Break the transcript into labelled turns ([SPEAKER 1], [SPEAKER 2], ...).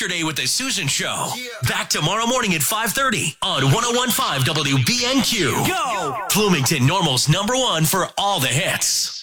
[SPEAKER 1] your day with the Susan Show. Back tomorrow morning at 5:30 on 101.5 WBNQ. Go! Bloomington Normal's #1 for all the hits.